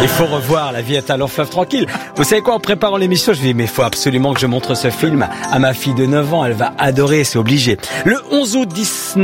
Il faut revoir La vie est un long fleuve tranquille. Vous savez quoi, en préparant l'émission, je me dis mais il faut absolument que je montre ce film à ma fille de 9 ans, elle va adorer, c'est obligé. Le 11 août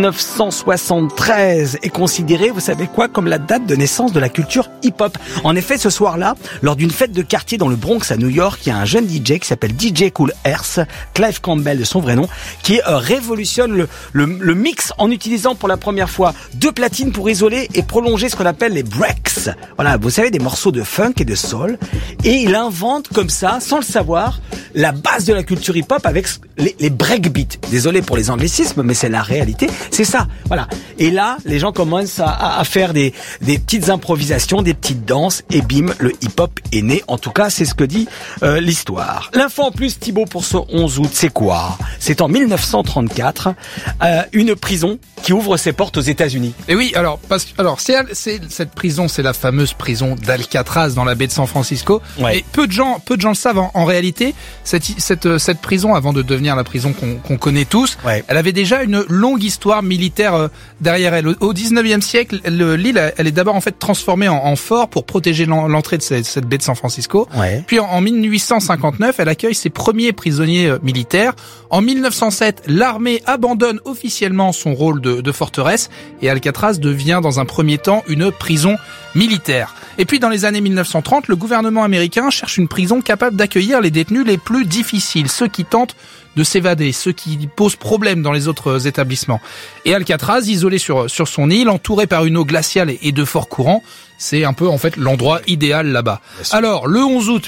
1973 est considéré, vous savez quoi, comme la date de naissance de la culture hip-hop. En effet, ce soir-là, lors d'une fête de quartier dans le Bronx à New York, il y a un jeune DJ qui s'appelle DJ Kool Herc, Clive Campbell de son vrai nom, qui révolutionne le mix en utilisant pour la première fois 2 platines pour isoler et prolonger ce qu'on appelle les breaks. Voilà, vous savez, des morceaux de funk et de soul. Et il invente comme ça, sans le savoir, la base de la culture hip-hop avec les breakbeats. Désolé pour les anglicismes, mais c'est la réalité. C'est ça, voilà. Et là, les gens commencent à faire des petites improvisations, des petites danses, et bim, le hip-hop est né. En tout cas, c'est ce que dit l'histoire. L'info en plus, Thibaut, pour ce 11 août, c'est quoi? C'est en 1934, une prison qui ouvre ses portes aux États-Unis. Et oui, alors c'est cette prison, c'est la fameuse prison d'Alcatraz dans la baie de San Francisco. Ouais. Et peu de gens le savent. En réalité, cette prison, avant de devenir la prison qu'on connaît tous, ouais, elle avait déjà une longue histoire militaire derrière elle. Au 19e siècle, l'île, elle est d'abord en fait transformée en fort pour protéger l'entrée de cette baie de San Francisco. Ouais. Puis en 1859, elle accueille ses premiers prisonniers militaires. En 1907, l'armée abandonne officiellement son rôle de forteresse et Alcatraz devient dans un premier temps une prison militaire. Et puis dans les années 1930, le gouvernement américain cherche une prison capable d'accueillir les détenus les plus difficiles, ceux qui tentent de s'évader, ceux qui posent problème dans les autres établissements. Et Alcatraz, isolé sur son île, entouré par une eau glaciale et de forts courants, c'est un peu en fait l'endroit idéal là-bas. Alors, le 11 août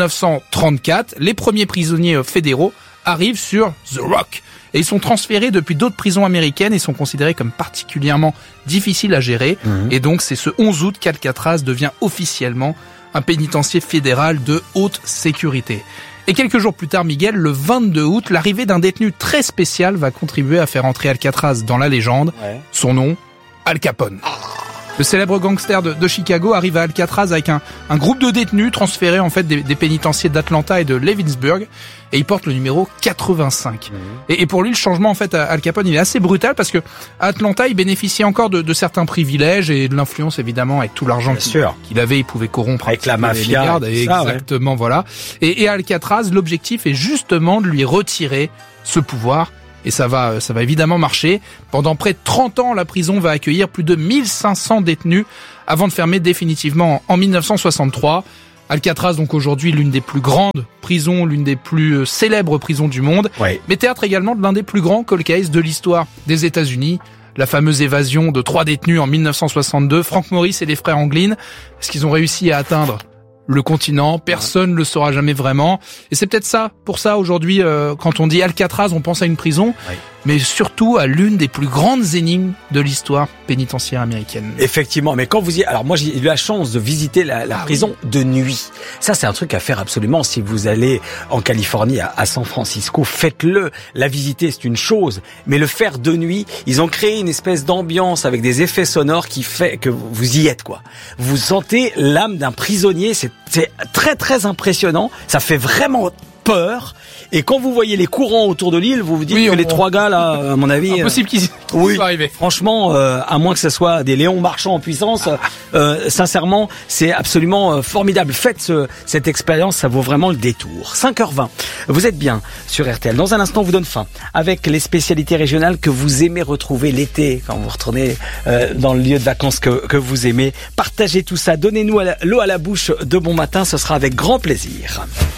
1934, les premiers prisonniers fédéraux arrivent sur The Rock. Et ils sont transférés depuis d'autres prisons américaines et sont considérés comme particulièrement difficiles à gérer. Et donc, c'est ce 11 août qu'Alcatraz devient officiellement un pénitencier fédéral de haute sécurité. Et quelques jours plus tard, Miguel, le 22 août, l'arrivée d'un détenu très spécial va contribuer à faire entrer Alcatraz dans la légende. Ouais. Son nom, Al Capone. Le célèbre gangster de Chicago arrive à Alcatraz avec un groupe de détenus transférés en fait des pénitenciers d'Atlanta et de Lewisburg, et il porte le numéro 85. Et pour lui, le changement en fait à Al Capone, il est assez brutal parce que à Atlanta, il bénéficiait encore de certains privilèges et de l'influence évidemment avec tout l'argent qu'il avait, il pouvait corrompre avec la mafia, les gardes, exactement, ouais. Voilà. Et à Alcatraz, l'objectif est justement de lui retirer ce pouvoir. Et ça va évidemment marcher. Pendant près de 30 ans, la prison va accueillir plus de 1500 détenus avant de fermer définitivement en 1963. Alcatraz, donc aujourd'hui, l'une des plus grandes prisons, l'une des plus célèbres prisons du monde. Ouais. Mais théâtre également de l'un des plus grands cold cases de l'histoire des États-Unis. La fameuse évasion de 3 détenus en 1962. Frank Morris et les frères Anglin. Est-ce qu'ils ont réussi à atteindre le continent? Personne ne le saura jamais vraiment. Et c'est peut-être ça, pour ça aujourd'hui, quand on dit Alcatraz, on pense à une prison, oui, mais surtout à l'une des plus grandes énigmes de l'histoire pénitentiaire américaine. Effectivement, mais quand vous y... Alors moi, j'ai eu la chance de visiter la prison de nuit. Ça, c'est un truc à faire absolument. Si vous allez en Californie, à San Francisco, faites-le. La visiter, c'est une chose, mais le faire de nuit, ils ont créé une espèce d'ambiance avec des effets sonores qui fait que vous y êtes, quoi. Vous sentez l'âme d'un prisonnier, c'est très très impressionnant, ça fait vraiment peur. Et quand vous voyez les courants autour de l'île, vous vous dites que les 3 gars là, à mon avis, impossible qu'ils soient arrivés. Franchement, à moins que ce soit des lions marchands en puissance, sincèrement, c'est absolument formidable. Faites cette expérience, ça vaut vraiment le détour. 5h20. Vous êtes bien sur RTL. Dans un instant, on vous donne faim avec les spécialités régionales que vous aimez retrouver l'été quand vous retournez dans le lieu de vacances que vous aimez. Partagez tout ça. Donnez-nous l'eau à la bouche de bon matin. Ce sera avec grand plaisir.